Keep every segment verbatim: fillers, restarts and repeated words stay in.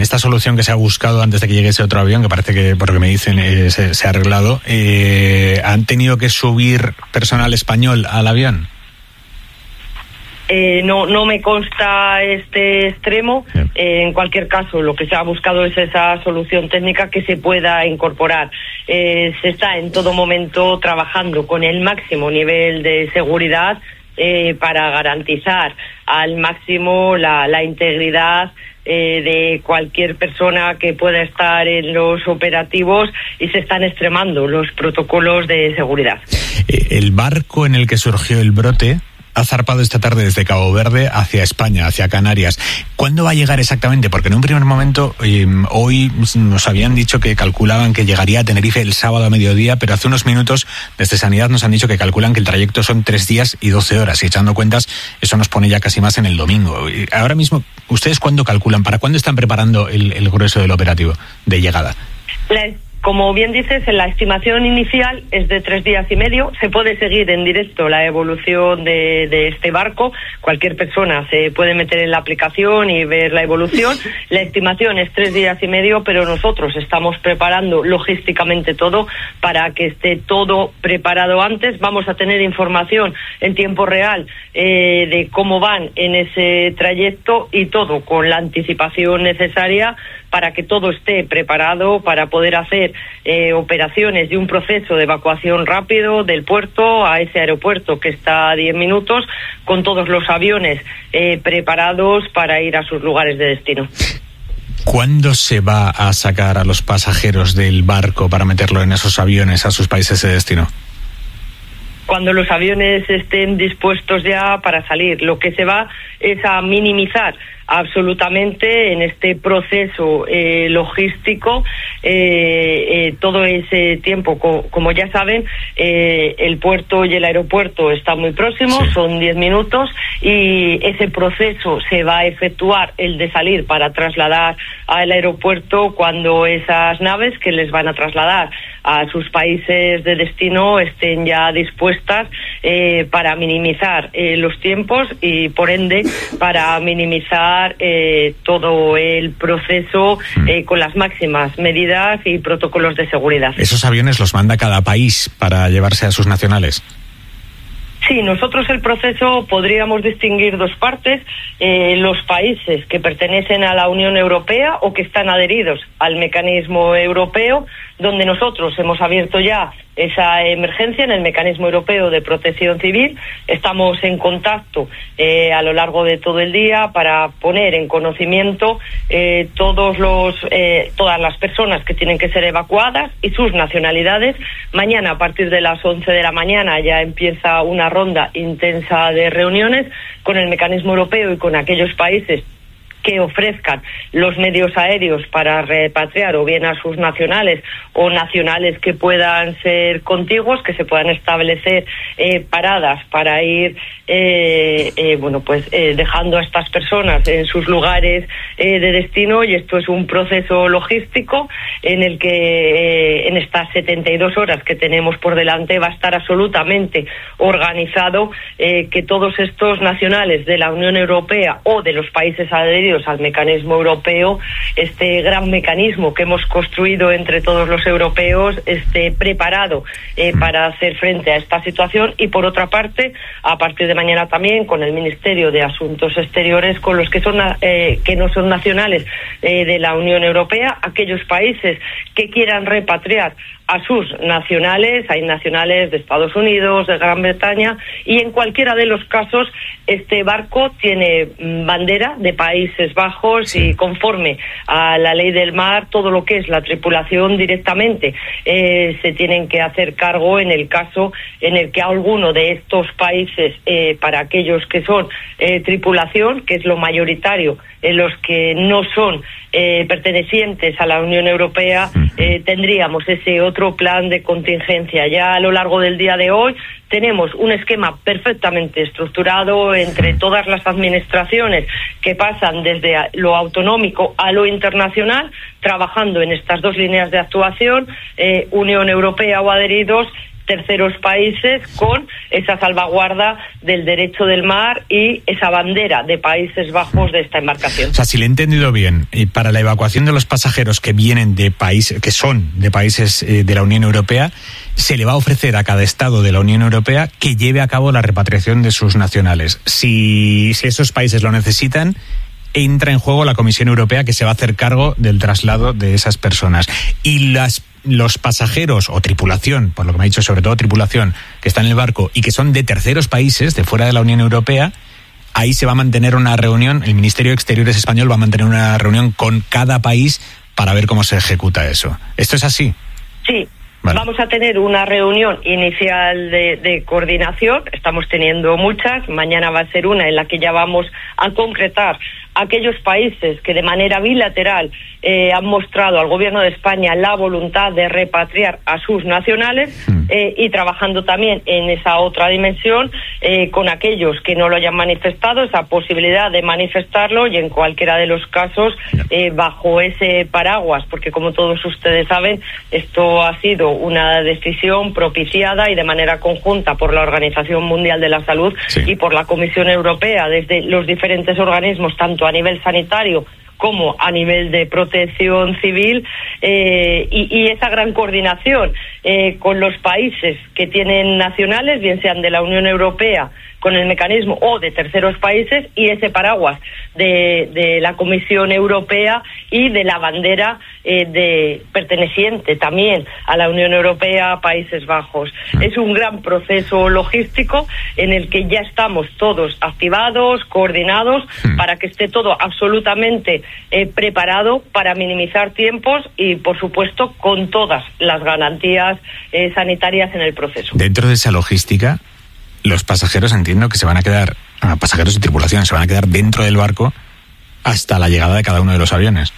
Esta solución que se ha buscado antes de que llegue ese otro avión, que parece que, por lo que me dicen, eh, se, se ha arreglado, eh, ¿han tenido que subir personal español al avión? Eh, no, no me consta este extremo. Eh, en cualquier caso, lo que se ha buscado es esa solución técnica que se pueda incorporar. Eh, se está en todo momento trabajando con el máximo nivel de seguridad eh, para garantizar al máximo la, la integridad Eh, de cualquier persona que pueda estar en los operativos, y se están extremando los protocolos de seguridad. El barco en el que surgió el brote ha zarpado esta tarde desde Cabo Verde hacia España, hacia Canarias. ¿Cuándo va a llegar exactamente? Porque en un primer momento, eh, hoy nos habían dicho que calculaban que llegaría a Tenerife el sábado a mediodía, pero hace unos minutos desde Sanidad nos han dicho que calculan que el trayecto son tres días y doce horas, y echando cuentas, eso nos pone ya casi más en el domingo. Ahora mismo, ¿ustedes cuándo calculan? ¿Para cuándo están preparando el, el grueso del operativo de llegada? La Como bien dices, la estimación inicial es de tres días y medio. Se puede seguir en directo la evolución de, de este barco. Cualquier persona se puede meter en la aplicación y ver la evolución. La estimación es tres días y medio, pero nosotros estamos preparando logísticamente todo para que esté todo preparado antes. Vamos a tener información en tiempo real eh, de cómo van en ese trayecto, y todo con la anticipación necesaria para que todo esté preparado para poder hacer eh, operaciones y un proceso de evacuación rápido del puerto a ese aeropuerto que está a diez minutos, con todos los aviones eh, preparados para ir a sus lugares de destino. ¿Cuándo se va a sacar a los pasajeros del barco para meterlo en esos aviones a sus países de destino? Cuando los aviones estén dispuestos ya para salir. Lo que se va es a minimizar absolutamente en este proceso eh, logístico eh, eh, todo ese tiempo. Co- como ya saben, eh, el puerto y el aeropuerto están muy próximos, sí. Son diez minutos, y ese proceso se va a efectuar, el de salir para trasladar al aeropuerto, cuando esas naves que les van a trasladar a sus países de destino estén ya dispuestas eh, para minimizar eh, los tiempos, y por ende para minimizar Eh, todo el proceso eh, con las máximas medidas y protocolos de seguridad. ¿Esos aviones los manda cada país para llevarse a sus nacionales? Sí, nosotros el proceso podríamos distinguir dos partes. Eh, los países que pertenecen a la Unión Europea o que están adheridos al mecanismo europeo, donde nosotros hemos abierto ya esa emergencia en el mecanismo europeo de protección civil. Estamos en contacto eh, a lo largo de todo el día para poner en conocimiento eh, todos los eh, todas las personas que tienen que ser evacuadas y sus nacionalidades. Mañana a partir de las once de la mañana ya empieza una ronda intensa de reuniones con el mecanismo europeo y con aquellos países que ofrezcan los medios aéreos para repatriar o bien a sus nacionales o nacionales que puedan ser contiguos, que se puedan establecer eh, paradas para ir eh, eh, bueno pues eh, dejando a estas personas en sus lugares eh, de destino. Y esto es un proceso logístico en el que eh, en estas setenta y dos horas que tenemos por delante va a estar absolutamente organizado eh, que todos estos nacionales de la Unión Europea o de los países adheridos al mecanismo europeo, este gran mecanismo que hemos construido entre todos los europeos, esté preparado eh, para hacer frente a esta situación. Y por otra parte, a partir de mañana también con el Ministerio de Asuntos Exteriores, con los que son eh, que no son nacionales eh, de la Unión Europea, aquellos países que quieran repatriar a sus nacionales, hay nacionales de Estados Unidos, de Gran Bretaña, y en cualquiera de los casos este barco tiene bandera de Países Bajos, y conforme a la ley del mar, todo lo que es la tripulación directamente eh, se tienen que hacer cargo en el caso en el que alguno de estos países, eh, para aquellos que son eh, tripulación, que es lo mayoritario, en los que no son eh, pertenecientes a la Unión Europea, eh, tendríamos ese otro plan de contingencia. Ya a lo largo del día de hoy tenemos un esquema perfectamente estructurado entre todas las administraciones que pasan desde lo autonómico a lo internacional, trabajando en estas dos líneas de actuación, eh, Unión Europea o adheridos. terceros países con esa salvaguarda del derecho del mar y esa bandera de Países Bajos de esta embarcación. O sea, si le he entendido bien, y para la evacuación de los pasajeros que vienen de países, que son de países eh, de la Unión Europea, se le va a ofrecer a cada Estado de la Unión Europea que lleve a cabo la repatriación de sus nacionales. Si, si esos países lo necesitan, entra en juego la Comisión Europea, que se va a hacer cargo del traslado de esas personas. Y las los pasajeros o tripulación, por lo que me ha dicho, sobre todo tripulación, que está en el barco y que son de terceros países, de fuera de la Unión Europea, ahí se va a mantener una reunión, el Ministerio de Exteriores español va a mantener una reunión con cada país para ver cómo se ejecuta eso. ¿Esto es así? Sí. Vale. Vamos a tener una reunión inicial de, de coordinación, estamos teniendo muchas, mañana va a ser una en la que ya vamos a concretar aquellos países que de manera bilateral eh, han mostrado al Gobierno de España la voluntad de repatriar a sus nacionales eh, y trabajando también en esa otra dimensión eh, con aquellos que no lo hayan manifestado, esa posibilidad de manifestarlo y en cualquiera de los casos eh, bajo ese paraguas, porque como todos ustedes saben, esto ha sido una decisión propiciada y de manera conjunta por la Organización Mundial de la Salud sí. y por la Comisión Europea, desde los diferentes organismos, tanto a nivel sanitario como a nivel de protección civil, eh, y, y esa gran coordinación eh, con los países que tienen nacionales, bien sean de la Unión Europea, con el mecanismo o de terceros países, y ese paraguas de, de la Comisión Europea y de la bandera eh, de perteneciente también a la Unión Europea, Países Bajos. Es un gran proceso logístico en el que ya estamos todos activados, coordinados, para que esté todo absolutamente eh, preparado para minimizar tiempos y, por supuesto, con todas las garantías eh, sanitarias en el proceso. Dentro de esa logística, los pasajeros, entiendo que se van a quedar, pasajeros y tripulación, se van a quedar dentro del barco hasta la llegada de cada uno de los aviones.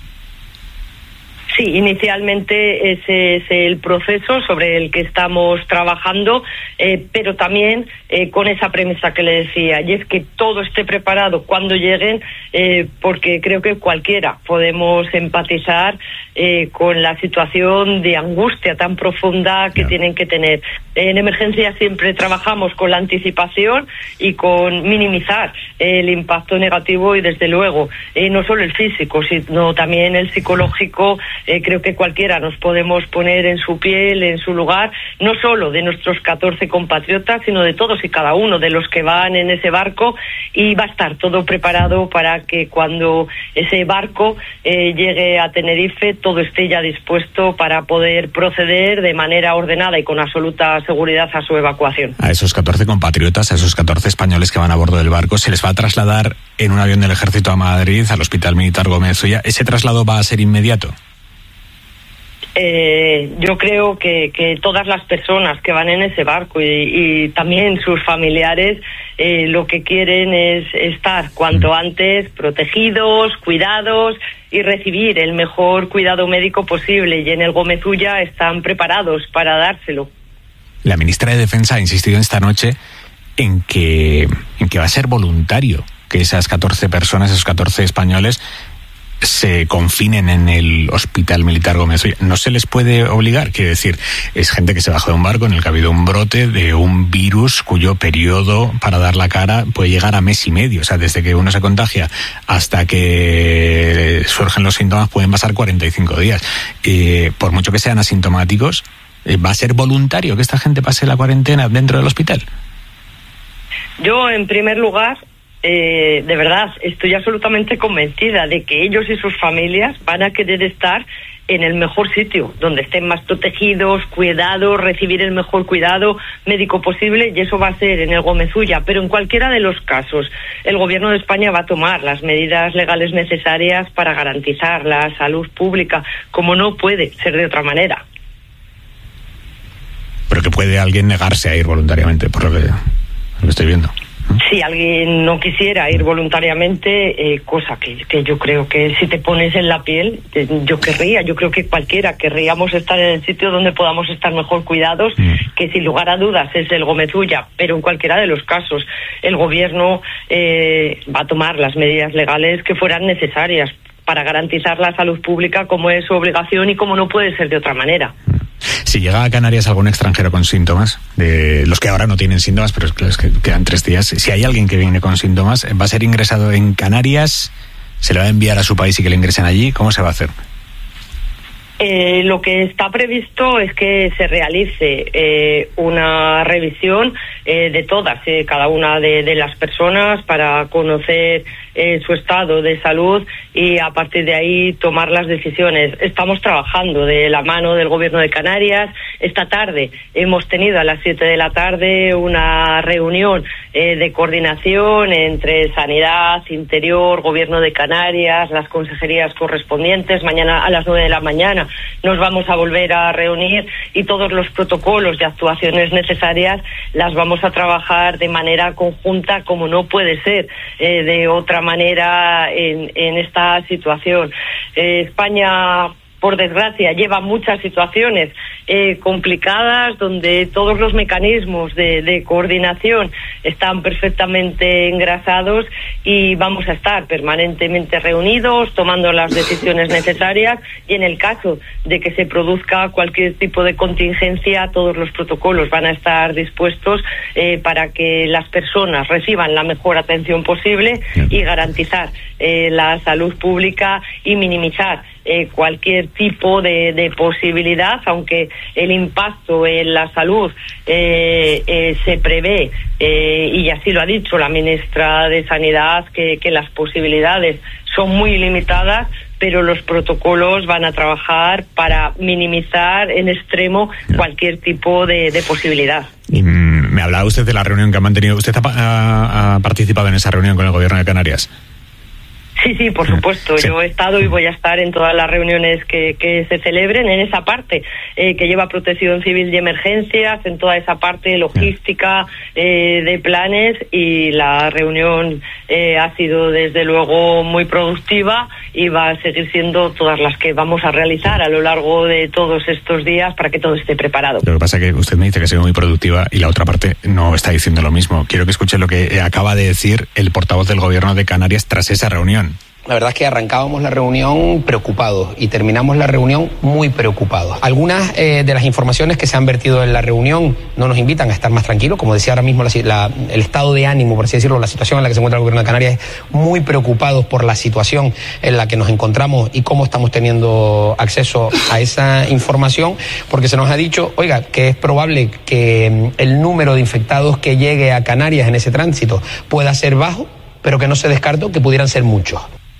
Sí, inicialmente ese es el proceso sobre el que estamos trabajando, eh, pero también eh, con esa premisa que le decía, y es que todo esté preparado cuando lleguen, eh, porque creo que cualquiera podemos empatizar eh, con la situación de angustia tan profunda que yeah. tienen que tener. En emergencia siempre trabajamos con la anticipación y con minimizar el impacto negativo y, desde luego, eh, no solo el físico, sino también el psicológico. Eh, creo que cualquiera nos podemos poner en su piel, en su lugar, no solo de nuestros catorce compatriotas, sino de todos y cada uno de los que van en ese barco, y va a estar todo preparado para que cuando ese barco eh, llegue a Tenerife, todo esté ya dispuesto para poder proceder de manera ordenada y con absoluta seguridad a su evacuación. A esos catorce compatriotas, a esos catorce españoles que van a bordo del barco, se les va a trasladar en un avión del Ejército a Madrid, al Hospital Militar Gómez Ulla. ¿Ese traslado va a ser inmediato? Eh, yo creo que, que todas las personas que van en ese barco y, y también sus familiares eh, lo que quieren es estar cuanto antes protegidos, cuidados y recibir el mejor cuidado médico posible, y en el Gómez Ulla están preparados para dárselo. La ministra de Defensa ha insistido esta noche en que, en que va a ser voluntario que esas catorce personas, esos catorce españoles, se confinen en el Hospital Militar Gómez Ulla. No se les puede obligar, quiero decir, es gente que se bajó de un barco en el que ha habido un brote de un virus cuyo periodo para dar la cara puede llegar a mes y medio. O sea, desde que uno se contagia hasta que surgen los síntomas pueden pasar cuarenta y cinco días. Eh, por mucho que sean asintomáticos, eh, ¿va a ser voluntario que esta gente pase la cuarentena dentro del hospital? Yo, en primer lugar, Eh, de verdad, estoy absolutamente convencida de que ellos y sus familias van a querer estar en el mejor sitio, donde estén más protegidos, cuidados, recibir el mejor cuidado médico posible, y eso va a ser en el Gómez Ulla. Pero en cualquiera de los casos, el Gobierno de España va a tomar las medidas legales necesarias para garantizar la salud pública, como no puede ser de otra manera. Pero que puede alguien negarse a ir voluntariamente, por lo que, lo que estoy viendo. Si alguien no quisiera ir voluntariamente, eh, cosa que, que yo creo que si te pones en la piel, eh, yo querría, yo creo que cualquiera querríamos estar en el sitio donde podamos estar mejor cuidados, mm. que sin lugar a dudas es el Gómez Ulla, pero en cualquiera de los casos el gobierno eh, va a tomar las medidas legales que fueran necesarias para garantizar la salud pública, como es su obligación y como no puede ser de otra manera. Si llega a Canarias algún extranjero con síntomas, de los que ahora no tienen síntomas, pero es que quedan tres días, si hay alguien que viene con síntomas, ¿va a ser ingresado en Canarias? ¿Se le va a enviar a su país y que le ingresen allí? ¿Cómo se va a hacer? Eh, lo que está previsto es que se realice eh, una revisión eh, de todas, eh, cada una de, de las personas para conocer eh, su estado de salud y a partir de ahí tomar las decisiones. Estamos trabajando de la mano del Gobierno de Canarias. Esta tarde hemos tenido a las siete de la tarde una reunión eh, de coordinación entre Sanidad, Interior, Gobierno de Canarias, las consejerías correspondientes. Mañana a las nueve de la mañana nos vamos a volver a reunir y todos los protocolos y actuaciones necesarias las vamos a trabajar de manera conjunta, como no puede ser eh, de otra manera en, en esta situación. Eh, España, por desgracia, lleva muchas situaciones eh, complicadas donde todos los mecanismos de, de coordinación están perfectamente engrasados y vamos a estar permanentemente reunidos, tomando las decisiones necesarias y en el caso de que se produzca cualquier tipo de contingencia, todos los protocolos van a estar dispuestos eh, para que las personas reciban la mejor atención posible y garantizar eh, la salud pública y minimizar Eh, cualquier tipo de, de posibilidad, aunque el impacto en la salud eh, eh, se prevé, eh, y así lo ha dicho la ministra de Sanidad, que, que las posibilidades son muy limitadas, pero los protocolos van a trabajar para minimizar en extremo cualquier tipo de, de posibilidad. Y me hablaba usted de la reunión que ha mantenido. ¿Usted ha, ha, ha participado en esa reunión con el Gobierno de Canarias? Sí, sí, por supuesto. Sí. Yo he estado y voy a estar en todas las reuniones que, que se celebren en esa parte eh, que lleva protección civil y emergencias, en toda esa parte logística eh, de planes, y la reunión eh, ha sido desde luego muy productiva y va a seguir siendo todas las que vamos a realizar a lo largo de todos estos días para que todo esté preparado. Lo que pasa es que usted me dice que ha sido muy productiva y la otra parte no está diciendo lo mismo. Quiero que escuche lo que acaba de decir el portavoz del Gobierno de Canarias tras esa reunión. La verdad es que arrancábamos la reunión preocupados y terminamos la reunión muy preocupados. Algunas eh, de las informaciones que se han vertido en la reunión no nos invitan a estar más tranquilos. Como decía ahora mismo, la, la, el estado de ánimo, por así decirlo, la situación en la que se encuentra el Gobierno de Canarias, es muy preocupados por la situación en la que nos encontramos y cómo estamos teniendo acceso a esa información, porque se nos ha dicho, oiga, que es probable que el número de infectados que llegue a Canarias en ese tránsito pueda ser bajo, pero que no se descartó que pudieran ser muchos.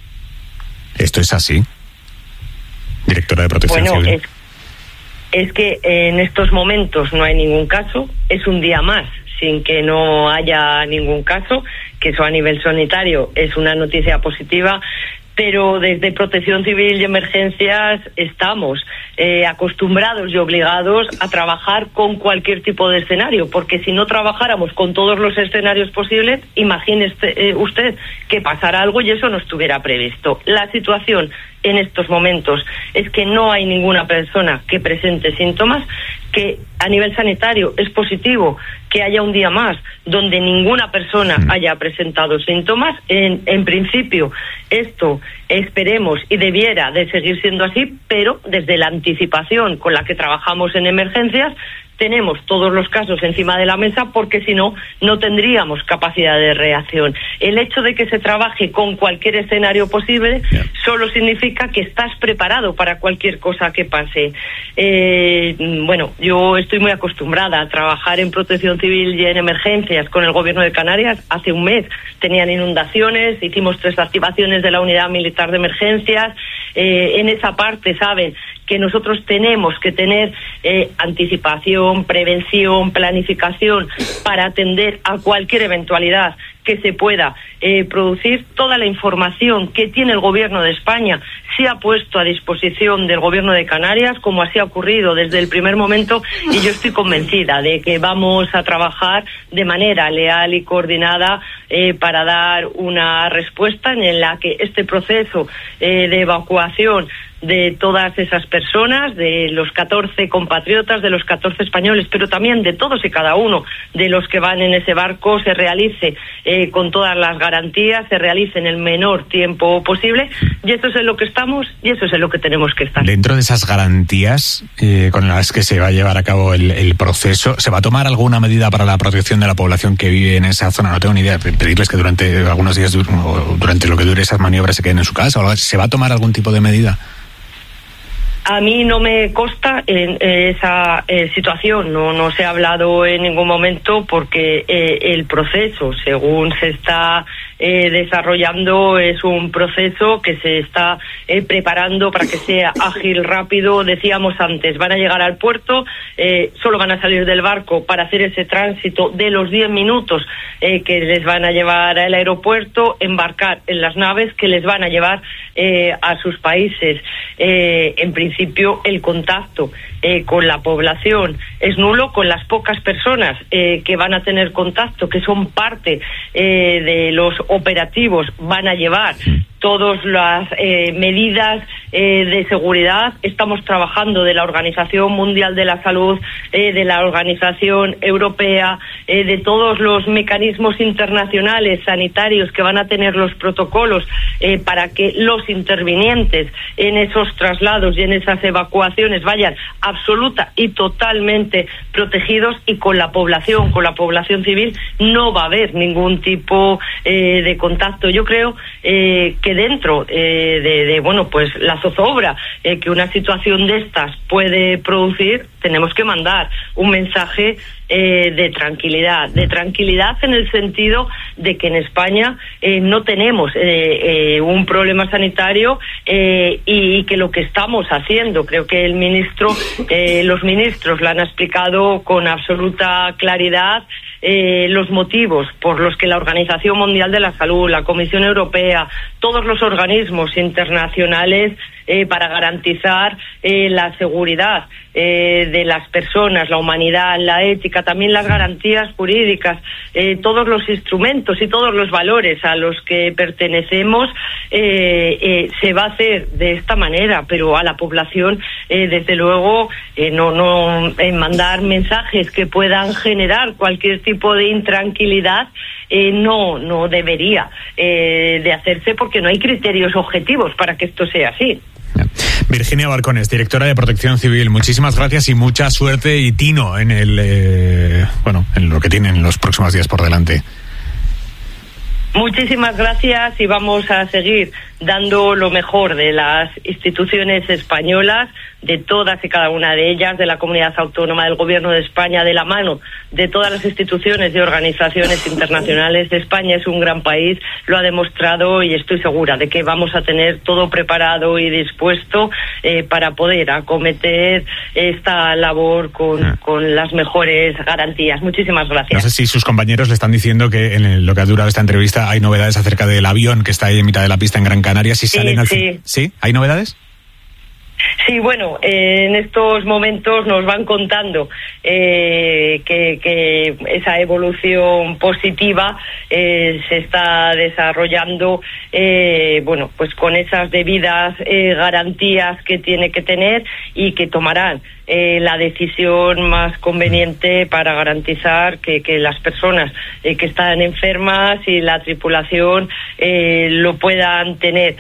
¿Esto es así, directora de Protección bueno, Civil? Es, es que en estos momentos no hay ningún caso, es un día más sin que no haya ningún caso, que eso a nivel sanitario es una noticia positiva, pero desde Protección Civil y Emergencias estamos eh, acostumbrados y obligados a trabajar con cualquier tipo de escenario, porque si no trabajáramos con todos los escenarios posibles, imagínese eh, usted que pasara algo y eso no estuviera previsto. La situación en estos momentos es que no hay ninguna persona que presente síntomas, que a nivel sanitario es positivo que haya un día más donde ninguna persona haya presentado síntomas. En, en principio, esto esperemos y debiera de seguir siendo así, pero desde la anticipación con la que trabajamos en emergencias, tenemos todos los casos encima de la mesa, porque si no, no tendríamos capacidad de reacción. El hecho de que se trabaje con cualquier escenario posible yeah. solo significa que estás preparado para cualquier cosa que pase. Eh, bueno, yo estoy muy acostumbrada a trabajar en Protección Civil y en emergencias con el Gobierno de Canarias. Hace un mes tenían inundaciones, hicimos tres activaciones de la Unidad Militar de Emergencias. Eh, en esa parte saben que nosotros tenemos que tener eh, anticipación, prevención, planificación para atender a cualquier eventualidad que se pueda eh, producir. Toda la información que tiene el Gobierno de España se ha puesto a disposición del Gobierno de Canarias, como así ha ocurrido desde el primer momento, y yo estoy convencida de que vamos a trabajar de manera leal y coordinada eh, para dar una respuesta en la que este proceso eh, de evacuación de todas esas personas, de los catorce compatriotas, de los catorce españoles, pero también de todos y cada uno de los que van en ese barco, se realice eh, con todas las garantías, se realice en el menor tiempo posible, y eso es en lo que estamos y eso es en lo que tenemos que estar. Dentro de esas garantías eh, con las que se va a llevar a cabo el, el proceso, ¿se va a tomar alguna medida para la protección de la población que vive en esa zona? No tengo ni idea, pedirles que durante algunos días o durante lo que dure esas maniobras se queden en su casa, o ¿se va a tomar algún tipo de medida? A mí no me consta en esa eh, situación, no, no se ha hablado en ningún momento porque eh, el proceso, según se está eh, desarrollando, es un proceso que se está eh, preparando para que sea ágil, rápido. Decíamos antes, van a llegar al puerto, eh, solo van a salir del barco para hacer ese tránsito de los diez minutos eh, que les van a llevar al aeropuerto, embarcar en las naves que les van a llevar eh, a sus países. Eh, en principio, principio el contacto eh, con la población es nulo, con las pocas personas eh, que van a tener contacto, que son parte eh, de los operativos, van a llevar todas las eh, medidas eh, de seguridad. Estamos trabajando de la Organización Mundial de la Salud, eh, de la Organización Europea, eh, de todos los mecanismos internacionales sanitarios que van a tener los protocolos eh, para que los intervinientes en esos traslados y en esas evacuaciones vayan absoluta y totalmente protegidos, y con la población, con la población civil, no va a haber ningún tipo eh, de contacto. Yo creo eh, que dentro eh, de, de bueno pues la zozobra eh, que una situación de estas puede producir, tenemos que mandar un mensaje eh, de tranquilidad, de tranquilidad en el sentido de que en España eh, no tenemos eh, eh, un problema sanitario eh, y que lo que estamos haciendo, creo que el ministro, eh, los ministros lo han explicado con absoluta claridad. Eh, los motivos por los que la Organización Mundial de la Salud, la Comisión Europea, todos los organismos internacionales eh, para garantizar eh, la seguridad eh, de las personas, la humanidad, la ética, también las garantías jurídicas, eh, todos los instrumentos y todos los valores a los que pertenecemos, eh, eh, se va a hacer de esta manera, pero a la población, eh, desde luego, eh, no, no eh, mandar mensajes que puedan generar cualquier tipo de intranquilidad, eh, no, no debería eh, de hacerse, porque no hay criterios objetivos para que esto sea así. Virginia Barcones, directora de Protección Civil, muchísimas gracias y mucha suerte y tino en el eh, bueno, en lo que tienen los próximos días por delante. Muchísimas gracias, y vamos a seguir dando lo mejor de las instituciones españolas, de todas y cada una de ellas, de la comunidad autónoma, del Gobierno de España, de la mano de todas las instituciones y organizaciones internacionales. España es un gran país, lo ha demostrado, y estoy segura de que vamos a tener todo preparado y dispuesto eh, para poder acometer esta labor con, ah. con las mejores garantías. Muchísimas gracias. No sé si sus compañeros le están diciendo que en el, lo que ha durado esta entrevista hay novedades acerca del avión que está ahí en mitad de la pista en Gran Canaria. Si salen sí, al sí. fin... ¿Sí? ¿Hay novedades? Sí, bueno, eh, en estos momentos nos van contando eh, que, que esa evolución positiva eh, se está desarrollando, eh, bueno, pues con esas debidas eh, garantías que tiene que tener, y que tomarán eh, la decisión más conveniente para garantizar que, que las personas eh, que están enfermas y la tripulación eh, lo puedan tener.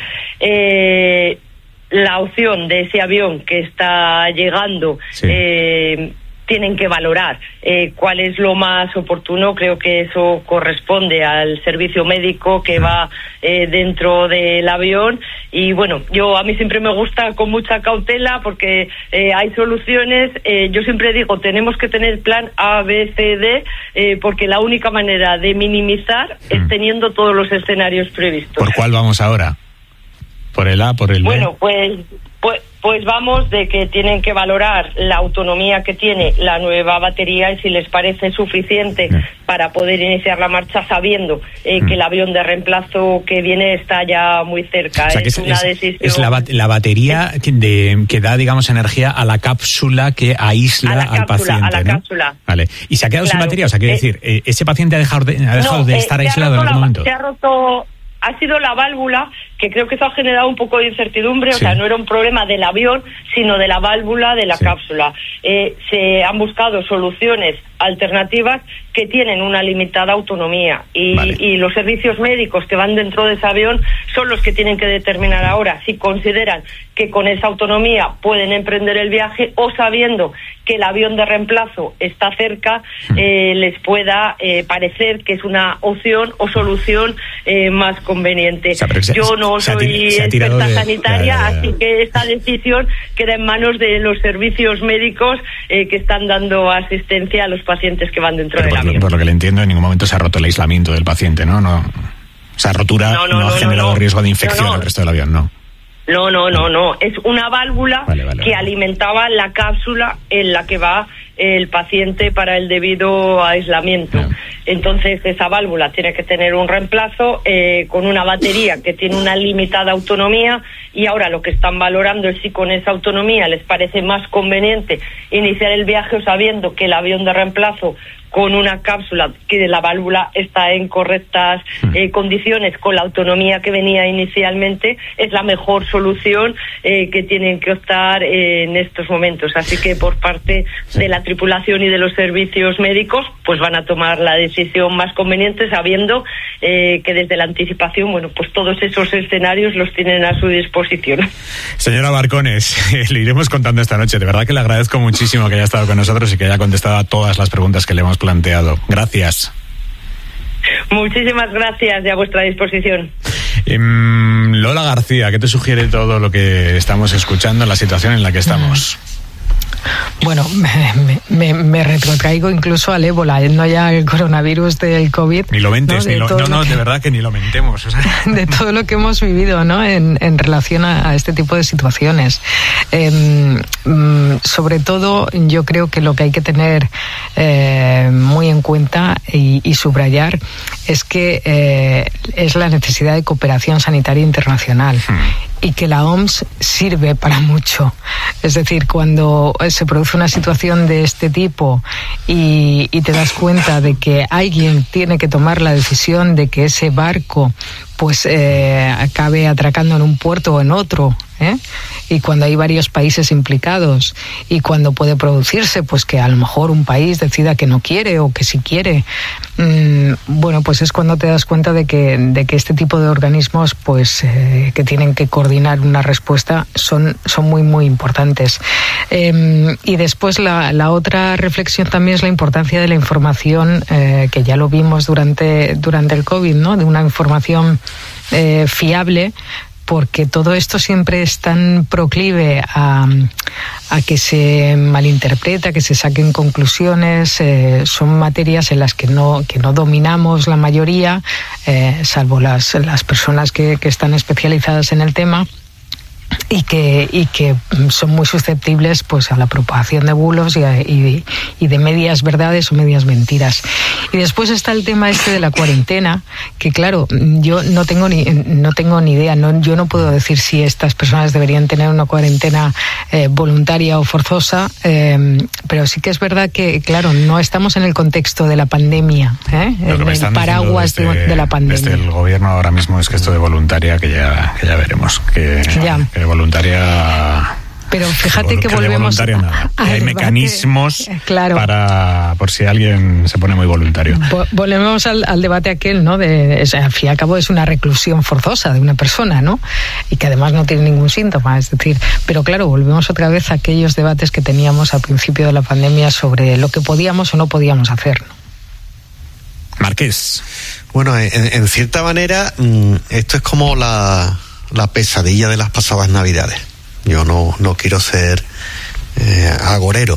Eh, La opción de ese avión que está llegando, sí. eh, tienen que valorar eh, cuál es lo más oportuno. Creo que eso corresponde al servicio médico que va eh, dentro del avión. Y bueno, yo a mí siempre me gusta con mucha cautela, porque eh, hay soluciones. Eh, yo siempre digo, tenemos que tener plan A, B, C, D, eh, porque la única manera de minimizar mm. es teniendo todos los escenarios previstos. ¿Por cuál vamos ahora? ¿Por el A, por el B? Bueno, pues, pues, pues vamos de que tienen que valorar la autonomía que tiene la nueva batería y si les parece suficiente yeah. para poder iniciar la marcha, sabiendo eh, mm. que el avión de reemplazo que viene está ya muy cerca. O sea, que es, es una es, decisión... es la, la batería que, de, que da, digamos, energía a la cápsula que aísla a la al cápsula, paciente, a la ¿no? cápsula. Vale. ¿Y se ha quedado claro. sin batería? O sea, quiere eh, decir, eh, ¿ese paciente ha dejado de, ha dejado no, de eh, estar aislado en algún la, momento? Se ha roto... ha sido la válvula, que creo que eso ha generado un poco de incertidumbre, sí. O sea, no era un problema del avión, sino de la válvula de la sí. cápsula. Eh, se han buscado soluciones alternativas que tienen una limitada autonomía y, vale. y los servicios médicos que van dentro de ese avión son los que tienen que determinar ahora si consideran que con esa autonomía pueden emprender el viaje o sabiendo que el avión de reemplazo está cerca, hmm. eh, les pueda eh, parecer que es una opción o solución eh, más conveniente. O sea, Yo no soy experta de... sanitaria, ya, ya, ya. así que esta decisión queda en manos de los servicios médicos eh, que están dando asistencia a los pacientes que van dentro Pero del por, avión. Por lo que le entiendo, en ningún momento se ha roto el aislamiento del paciente, ¿no? no o sea, rotura no, no, no, no ha generado no, no. riesgo de infección no, no. al resto del avión, ¿no? No, no, no, no. Es una válvula vale, vale, que vale. alimentaba la cápsula en la que va el paciente para el debido aislamiento. No. Entonces, esa válvula tiene que tener un reemplazo eh, con una batería que tiene una limitada autonomía y ahora lo que están valorando es si con esa autonomía les parece más conveniente iniciar el viaje sabiendo que el avión de reemplazo con una cápsula que la válvula está en correctas eh, condiciones, con la autonomía que venía inicialmente, es la mejor solución eh, que tienen que optar eh, en estos momentos. Así que por parte de la tripulación y de los servicios médicos, pues van a tomar la decisión más conveniente, sabiendo eh, que desde la anticipación, bueno, pues todos esos escenarios los tienen a su disposición. Señora Barcones, le iremos contando esta noche. De verdad que le agradezco muchísimo que haya estado con nosotros y que haya contestado a todas las preguntas que le hemos planteado. Gracias. Muchísimas gracias y a vuestra disposición. Eh, Lola García, ¿qué te sugiere todo lo que estamos escuchando en la situación en la que estamos? Bueno, me, me, me retrotraigo incluso al ébola, no ya el coronavirus del COVID. Ni lo mentes, ¿no? Ni lo, no, no, que, de verdad que ni lo mentemos. O sea. De todo lo que hemos vivido, ¿no? En, en relación a, a este tipo de situaciones. Eh, sobre todo, yo creo que lo que hay que tener eh, muy en cuenta y, y subrayar es que eh, es la necesidad de cooperación sanitaria internacional. Hmm. Y que la O M S sirve para mucho. Es decir, cuando se produce una situación de este tipo y, y te das cuenta de que alguien tiene que tomar la decisión de que ese barco pues eh, acabe atracando en un puerto o en otro, ¿eh? Y cuando hay varios países implicados y cuando puede producirse pues que a lo mejor un país decida que no quiere o que sí quiere, mmm, bueno, pues es cuando te das cuenta de que, de que este tipo de organismos pues eh, que tienen que coordinar una respuesta son, son muy muy importantes. Eh, y después la, la otra reflexión también es la importancia de la información, eh, que ya lo vimos durante, durante el COVID, ¿no? De una información eh, fiable, porque todo esto siempre es tan proclive a, a que se malinterpreta, que se saquen conclusiones. Eh, son materias en las que no, que no dominamos la mayoría, eh, salvo las, las personas que, que están especializadas en el tema. Y que, y que son muy susceptibles pues a la propagación de bulos y, a, y, y de medias verdades o medias mentiras. Y después está el tema este de la cuarentena, que claro, yo no tengo ni no tengo ni idea, no, yo no puedo decir si estas personas deberían tener una cuarentena eh, voluntaria o forzosa, eh, pero sí que es verdad que, claro, no estamos en el contexto de la pandemia, ¿eh? en el paraguas desde, de, de la pandemia. Desde el gobierno ahora mismo es que esto de voluntaria, que ya, que ya veremos, que, ya. que voluntaria. Pero fíjate que, que volvemos a, nada. a hay debate, mecanismos claro. para por si alguien se pone muy voluntario. Volvemos al, al debate aquel, ¿no? De, es, al fin y al cabo es una reclusión forzosa de una persona, ¿no? Y que además no tiene ningún síntoma, es decir, pero claro, volvemos otra vez a aquellos debates que teníamos al principio de la pandemia sobre lo que podíamos o no podíamos hacer, ¿no? Marqués. Bueno, en, en cierta manera esto es como la la pesadilla de las pasadas Navidades. Yo no, no quiero ser eh, agorero,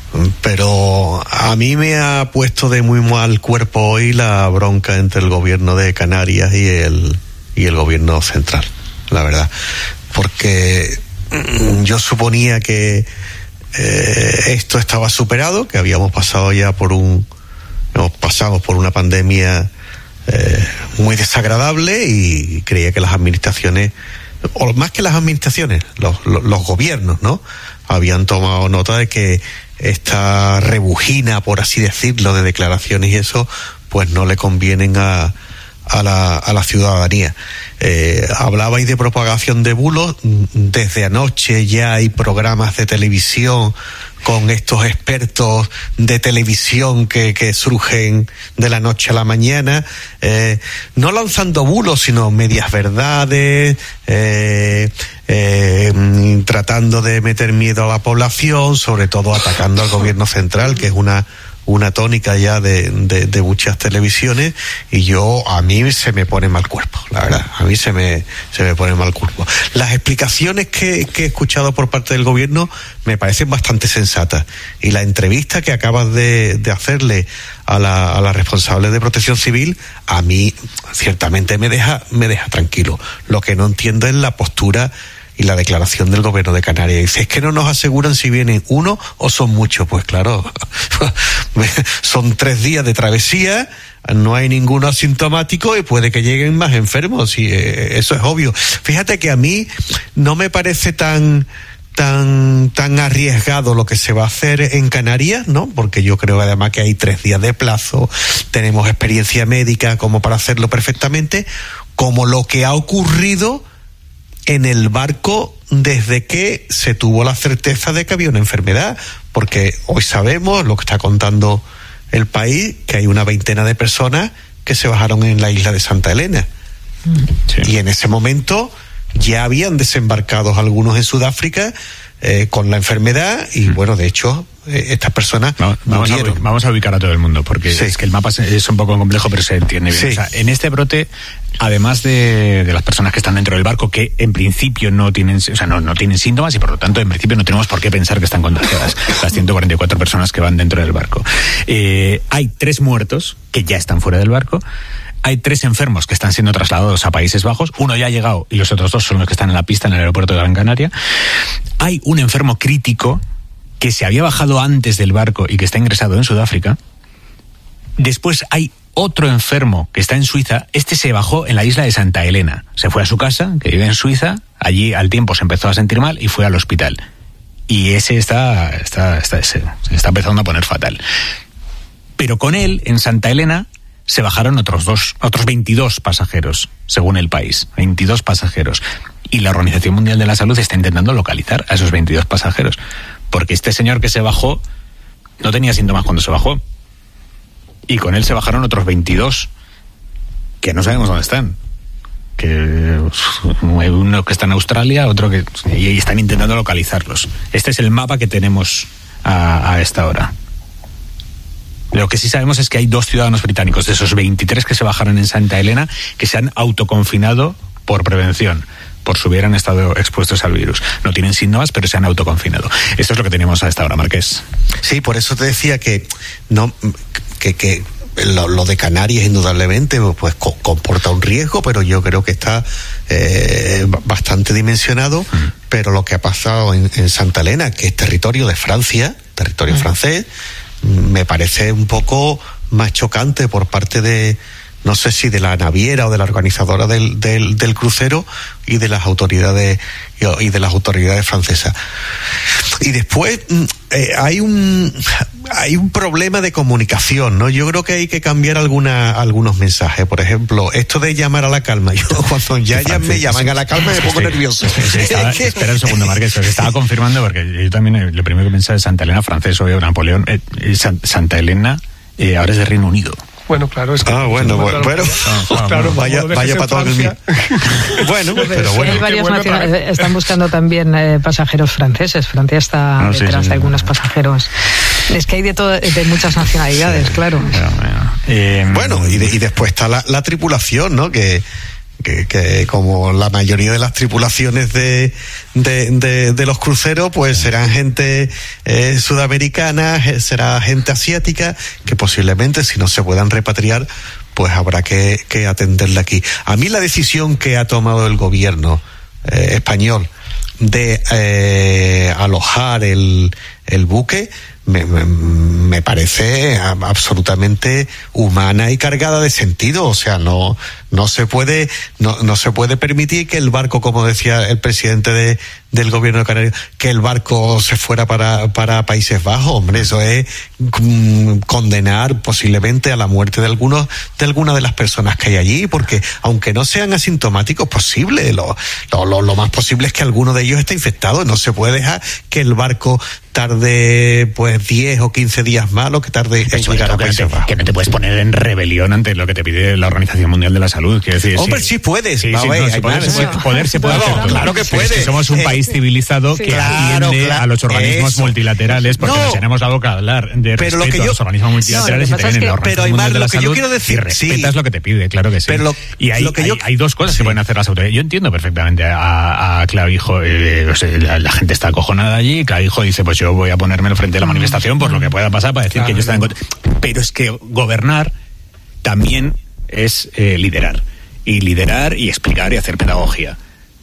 pero a mí me ha puesto de muy mal cuerpo hoy la bronca entre el gobierno de Canarias y el, y el gobierno central, la verdad. Porque yo suponía que eh, esto estaba superado, que habíamos pasado ya por un... Hemos pasado por una pandemia Eh, muy desagradable y creía que las administraciones, o más que las administraciones, los, los, los gobiernos, ¿no? Habían tomado nota de que esta rebujina, por así decirlo, de declaraciones y eso, pues no le convienen a, a la, a la ciudadanía. Eh, hablabais de propagación de bulos. Desde anoche ya hay programas de televisión con estos expertos de televisión que, que surgen de la noche a la mañana, eh, no lanzando bulos, sino medias verdades, eh, eh, tratando de meter miedo a la población, sobre todo atacando al gobierno central, que es una una tónica ya de, de, de muchas televisiones, y yo, a mí se me pone mal cuerpo, la verdad, a mí se me, se me pone mal cuerpo. Las explicaciones que, que he escuchado por parte del gobierno me parecen bastante sensatas, y la entrevista que acabas de, de hacerle a la, a la responsable de Protección Civil, a mí ciertamente me deja, me deja tranquilo. Lo que no entiendo es la postura y la declaración del gobierno de Canarias. Dice, es que no nos aseguran si vienen uno o son muchos. Pues claro, son tres días de travesía, no hay ninguno asintomático y puede que lleguen más enfermos, y eh, eso es obvio. Fíjate que a mí no me parece tan tan tan arriesgado lo que se va a hacer en Canarias, ¿no? Porque yo creo además que hay tres días de plazo, tenemos experiencia médica como para hacerlo perfectamente, como lo que ha ocurrido en el barco desde que se tuvo la certeza de que había una enfermedad, porque hoy sabemos, lo que está contando El País, que hay una veintena de personas que se bajaron en la isla de Santa Elena. Sí. Y en ese momento ya habían desembarcado algunos en Sudáfrica eh, con la enfermedad, y bueno, de hecho, eh, estas personas vamos, vamos, a, vamos a ubicar a todo el mundo, porque sí. es que el mapa es un poco complejo, pero se entiende bien. Sí. O sea, en este brote, además de, de las personas que están dentro del barco, que en principio no tienen, o sea, no, no tienen síntomas, y por lo tanto en principio no tenemos por qué pensar que están contagiadas, las ciento cuarenta y cuatro personas que van dentro del barco. Eh, hay tres muertos que ya están fuera del barco. Hay tres enfermos que están siendo trasladados a Países Bajos. Uno ya ha llegado y los otros dos son los que están en la pista en el aeropuerto de Gran Canaria. Hay un enfermo crítico que se había bajado antes del barco y que está ingresado en Sudáfrica. Después hay otro enfermo que está en Suiza. Este se bajó en la isla de Santa Elena. Se fue a su casa, que vive en Suiza. Allí al tiempo se empezó a sentir mal y fue al hospital. Y ese está, está, está, se está empezando a poner fatal. Pero con él, en Santa Elena, se bajaron otros dos, otros veintidós pasajeros, según El País, veintidós pasajeros. Y la Organización Mundial de la Salud está intentando localizar a esos veintidós pasajeros, porque este señor que se bajó no tenía síntomas cuando se bajó, y con él se bajaron otros veintidós que no sabemos dónde están. Que uno que está en Australia, otro que, y están intentando localizarlos. Este es el mapa que tenemos a, a esta hora. Lo que sí sabemos es que hay dos ciudadanos británicos de esos veintitrés que se bajaron en Santa Elena que se han autoconfinado por prevención, por si hubieran estado expuestos al virus. No tienen síntomas, pero se han autoconfinado. Esto es lo que tenemos a esta hora, Marqués. Sí, por eso te decía que no que, que lo, lo de Canarias indudablemente pues co- comporta un riesgo, pero yo creo que está eh, bastante dimensionado. Mm. Pero lo que ha pasado en, en Santa Elena, que es territorio de Francia, territorio mm. francés, me parece un poco más chocante por parte de, no sé si de la naviera o de la organizadora del, del, del crucero y de las autoridades y de las autoridades francesas. Y después eh, hay un hay un problema de comunicación, ¿no? Yo creo que hay que cambiar alguna, algunos mensajes. Por ejemplo, esto de llamar a la calma. Yo cuando ya, ya me llaman a la calma me pongo nervioso. Estaba, espera un segundo, Marqués, se estaba confirmando, porque yo también lo primero que pensaba es Santa Elena francés, obvio, Napoleón. Eh, Santa Elena eh, ahora es de Reino Unido. Bueno, claro, es que... Ah, bueno, bueno, bueno. No, claro, vaya, vaya para todo el mundo. Bueno, pero bueno. Hay varias nacionalidades, están buscando también eh, pasajeros franceses. Francia está no, detrás sí, sí, de algunos sí. pasajeros. Es que hay de todo, de muchas nacionalidades, sí. claro. Bueno, bueno. Eh, bueno y, de, y después está la, la tripulación, ¿no? Que... Que, que como la mayoría de las tripulaciones de, de, de, de los cruceros, pues serán gente eh, sudamericana, será gente asiática, que posiblemente si no se puedan repatriar, pues habrá que, que atenderla aquí. A mí la decisión que ha tomado el gobierno eh, español de eh, alojar el, el buque, me, me, me parece absolutamente humana y cargada de sentido. O sea, no no se puede no no se puede permitir que el barco, como decía el presidente de del gobierno de Canarias, que el barco se fuera para para Países Bajos. Hombre, eso es mm, condenar posiblemente a la muerte de algunos de algunas de las personas que hay allí, porque aunque no sean asintomáticos, posible lo lo, lo, lo más posible es que alguno de ellos esté infectado. No se puede dejar que el barco tarde pues diez o quince días más lo que tarde en llegar a Países Bajos. Que no te puedes poner en rebelión ante lo que te pide la Organización Mundial de la Salud. Quiero decir, Hombre, sí, sí puedes. Sí, no, sí, ve, no, sí, poder, se puede, poder se puede claro, hacer todo. Claro que puede. Es que somos un eh, país civilizado eh, que claro, atiende claro, a los organismos eso. multilaterales, porque No, nos llenamos la boca a hablar de pero respeto lo que yo, a los organismos multilaterales no, y también en la pero Organización Mundial de la lo que yo Salud, quiero decir, y respetas sí, lo que te pide, claro que sí. Pero lo, y hay, lo que yo, hay, hay dos cosas sí. que pueden hacer las autoridades. Yo entiendo perfectamente a, a Clavijo, eh, o sea, la, la gente está acojonada allí, Clavijo dice, pues yo voy a ponerme al frente de la manifestación por lo que pueda pasar para decir claro, que yo estaba en contra. Pero es que gobernar también es eh, liderar. Y liderar y explicar y hacer pedagogía.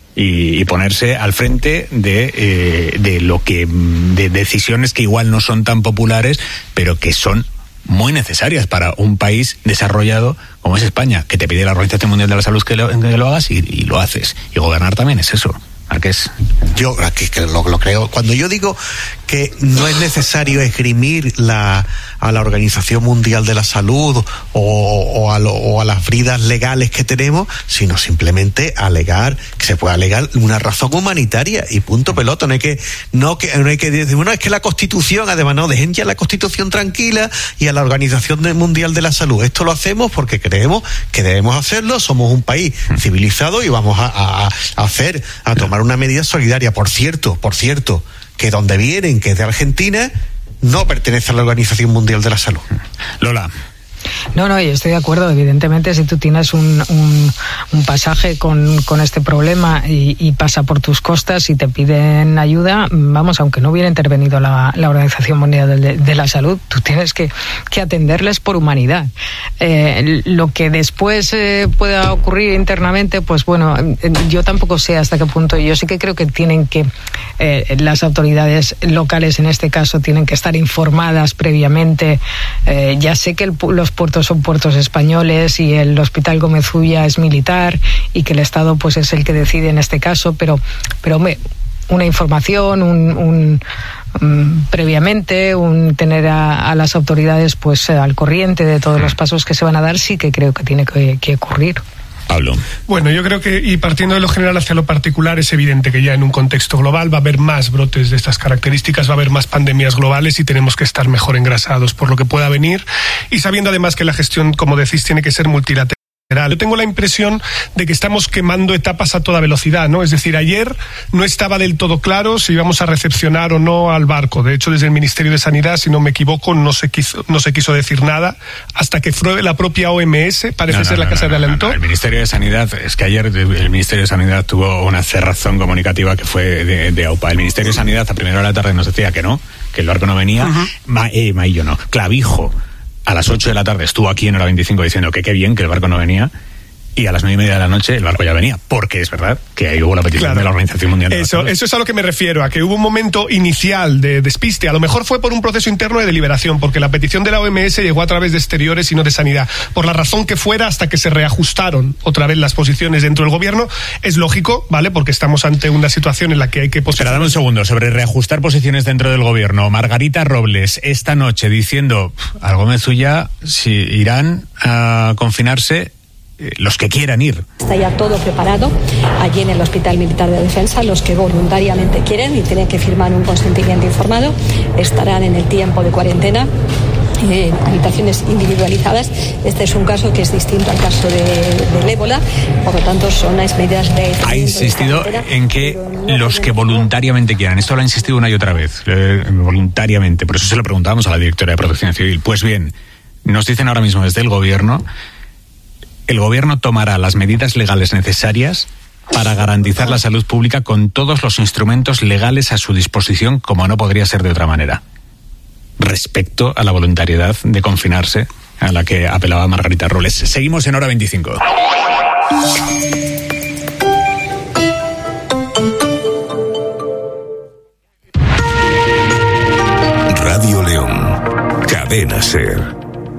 Y, y ponerse al frente de, eh, de lo que de decisiones que igual no son tan populares, pero que son muy necesarias para un país desarrollado como es España, que te pide la Organización Mundial de la Salud que lo, que lo hagas y, y lo haces. Y gobernar también es eso. ¿A qué es? Yo aquí que lo, lo creo. Cuando yo digo que no es necesario esgrimir la, a la Organización Mundial de la Salud o, o, a lo, o a las bridas legales que tenemos, sino simplemente alegar, que se puede alegar una razón humanitaria y punto pelota. No hay que, no, que, no hay que decir, bueno, es que la Constitución, además, no, dejen ya la Constitución tranquila y a la Organización Mundial de la Salud. Esto lo hacemos porque creemos que debemos hacerlo, somos un país civilizado y vamos a, a, a hacer, a tomar una medida solidaria. Por cierto, por cierto, que donde vienen, que es de Argentina, no pertenece a la Organización Mundial de la Salud. Lola. No, no, yo estoy de acuerdo. Evidentemente, si tú tienes un, un, un pasaje con, con este problema y, y pasa por tus costas y te piden ayuda, vamos, aunque no hubiera intervenido la, la Organización Mundial de, de la Salud, tú tienes que, que atenderles por humanidad. Eh, lo que después eh, pueda ocurrir internamente, pues bueno, yo tampoco sé hasta qué punto. Yo sí que creo que tienen que, eh, las autoridades locales en este caso, tienen que estar informadas previamente. Eh, ya sé que el, los puertos son puertos españoles y el Hospital Gómez Ulla es militar y que el Estado pues es el que decide en este caso, pero pero me, una información, un, un um, previamente, un tener a, a las autoridades pues al corriente de todos los pasos que se van a dar, sí que creo que tiene que, que ocurrir. Pablo. Bueno, yo creo que, y partiendo de lo general hacia lo particular, es evidente que ya en un contexto global va a haber más brotes de estas características, va a haber más pandemias globales y tenemos que estar mejor engrasados por lo que pueda venir, y sabiendo además que la gestión, como decís, tiene que ser multilateral. Yo tengo la impresión de que estamos quemando etapas a toda velocidad, ¿no? Es decir, ayer no estaba del todo claro si íbamos a recepcionar o no al barco. De hecho, desde el Ministerio de Sanidad, si no me equivoco, no se quiso, no se quiso decir nada hasta que fue la propia O M S, parece no, no, ser la no, que no, se adelantó. No, no, el Ministerio de Sanidad, es que ayer el Ministerio de Sanidad tuvo una cerrazón comunicativa que fue de, de AUPA. El Ministerio de Sanidad a primera hora de la tarde nos decía que no, que el barco no venía. Uh-huh. Ma, eh, Maillo no. Clavijo a las ocho de la tarde estuvo aquí en hora veinticinco diciendo que qué bien que el barco no venía. Y a las nueve y media de la noche el barco ya venía, porque es verdad que ahí hubo la petición claro. de la Organización Mundial de la Eso, Salud. Eso es a lo que me refiero, a que hubo un momento inicial de despiste. A lo mejor fue por un proceso interno de deliberación, porque la petición de la O M S llegó a través de exteriores y no de sanidad. Por la razón que fuera, hasta que se reajustaron otra vez las posiciones dentro del gobierno. Es lógico, ¿vale? Porque estamos ante una situación en la que hay que posicionar. Pero dame un segundo, sobre reajustar posiciones dentro del gobierno. Margarita Robles, esta noche diciendo al Gómez Ulla si irán a confinarse los que quieran ir. Está ya todo preparado allí en el Hospital Militar de Defensa. Los que voluntariamente quieren y tienen que firmar un consentimiento informado estarán en el tiempo de cuarentena en habitaciones individualizadas. Este es un caso que es distinto al caso de, del ébola, por lo tanto son las medidas de... Ha insistido en que los que voluntariamente quieran, esto lo ha insistido una y otra vez, eh, voluntariamente, por eso se lo preguntábamos a la directora de Protección Civil. Pues bien, nos dicen ahora mismo desde el gobierno, el gobierno tomará las medidas legales necesarias para garantizar la salud pública con todos los instrumentos legales a su disposición, como no podría ser de otra manera, respecto a la voluntariedad de confinarse a la que apelaba Margarita Robles. Seguimos en hora veinticinco. Cadena SER.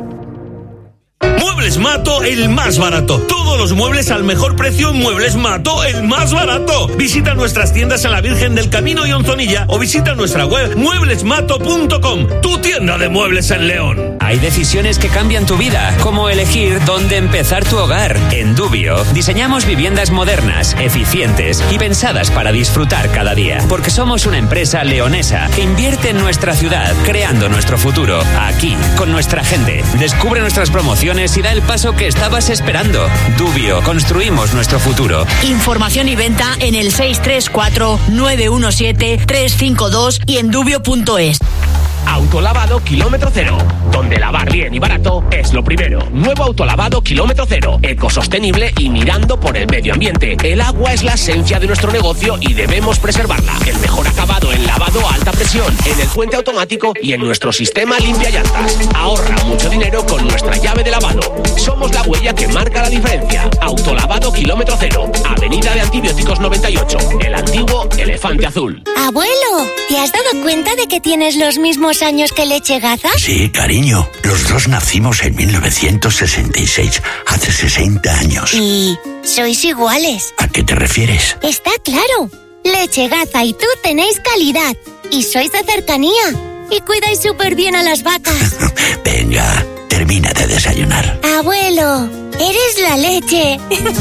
Muebles Mato, el más barato. Todos los muebles al mejor precio en Muebles Mato, el más barato. Visita nuestras tiendas en la Virgen del Camino y Onzonilla o visita nuestra web muebles mato punto com, tu tienda de muebles en León. Hay decisiones que cambian tu vida, como elegir dónde empezar tu hogar. En Dubio diseñamos viviendas modernas, eficientes y pensadas para disfrutar cada día. Porque somos una empresa leonesa que invierte en nuestra ciudad, creando nuestro futuro, aquí, con nuestra gente. Descubre nuestras promociones y da el paso que estabas esperando. Dubio, construimos nuestro futuro. Información y venta en el seis tres cuatro, nueve uno siete, tres cinco dos y en dubio punto es. Autolavado kilómetro cero, donde lavar bien y barato es lo primero. Nuevo autolavado kilómetro cero, ecosostenible y mirando por el medio ambiente. El agua es la esencia de nuestro negocio y debemos preservarla. El mejor acabado en lavado a alta presión, en el puente automático y en nuestro sistema limpia llantas. Ahorra mucho dinero con nuestra llave de lavado. Somos la huella que marca la diferencia. Autolavado kilómetro cero, Avenida de Antibióticos noventa y ocho, el antiguo Elefante Azul. Abuelo, ¿te has dado cuenta de que tienes los mismos años que Leche Gaza? Sí, cariño. Los dos nacimos en mil novecientos sesenta y seis, hace sesenta años. ¿Y sois iguales? ¿A qué te refieres? Está claro. Leche Gaza y tú tenéis calidad. Y sois de cercanía. Y cuidáis súper bien a las vacas. Venga, termina de desayunar. Abuelo, eres la leche.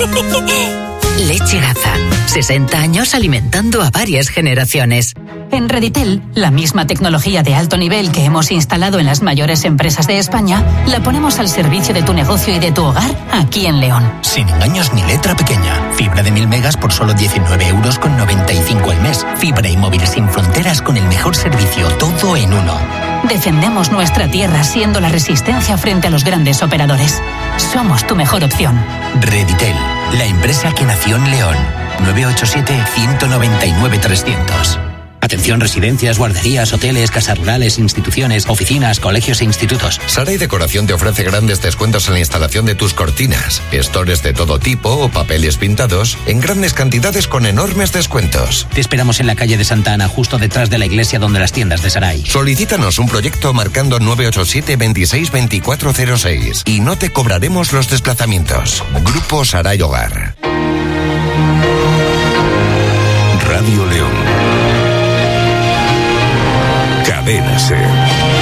Leche Gaza. sesenta años alimentando a varias generaciones. En Reditel, la misma tecnología de alto nivel que hemos instalado en las mayores empresas de España, la ponemos al servicio de tu negocio y de tu hogar aquí en León. Sin engaños ni letra pequeña. Fibra de mil megas por solo diecinueve euros con noventa y cinco al mes. Fibra y móvil sin fronteras con el mejor servicio, todo en uno. Defendemos nuestra tierra siendo la resistencia frente a los grandes operadores. Somos tu mejor opción. Reditel, la empresa que nació en León. nueve ocho siete, uno nueve nueve, tres cero cero. Atención, residencias, guarderías, hoteles, casas rurales, instituciones, oficinas, colegios e institutos. Sara y Decoración te ofrece grandes descuentos en la instalación de tus cortinas, estores de todo tipo o papeles pintados en grandes cantidades con enormes descuentos. Te esperamos en la calle de Santa Ana, justo detrás de la iglesia donde las tiendas de Saray. Solicítanos un proyecto marcando nueve ocho siete, veintiséis, veinticuatro cero seis y no te cobraremos los desplazamientos. Grupo Saray Hogar. Radio León. Cadena SER.